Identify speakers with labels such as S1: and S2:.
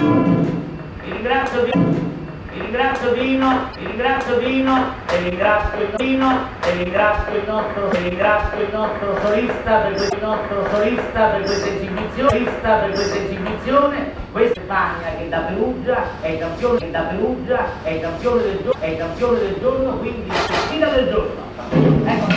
S1: ringrazio il nostro solista per questa esibizione, questa Spagna che da Perugia è campione del giorno, quindi sfida del giorno. Ecco.